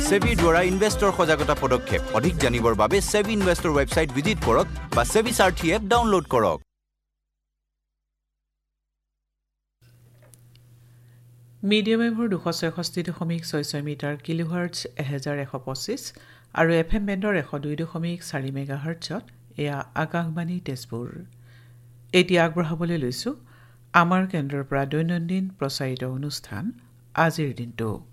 সেবিৰ দ্বাৰা ইনভেষ্টৰ সজাগতা পদক্ষেপ অধিক জানিবৰ বাবে সেবি ইনভেষ্টৰ ৱেবছাইট ভিজিট কৰক বা সেবি সাৰথি এপ ডাউনলোড কৰক মিডিয়াম ৱেভৰ 266.66 মিটাৰ কিলোহাৰ্টজ 1125 আৰু এফএম বেণ্ডৰ 102.4 মেগাহাৰ্টজত এয়া আকাশবাণী তেজপুৰ এতিয়া আগবঢ়াবলৈ লৈছো আমাৰ কেন্দ্ৰৰ পৰা দৈনন্দিন প্ৰচাৰিত অনুষ্ঠান আজিৰ দিনটো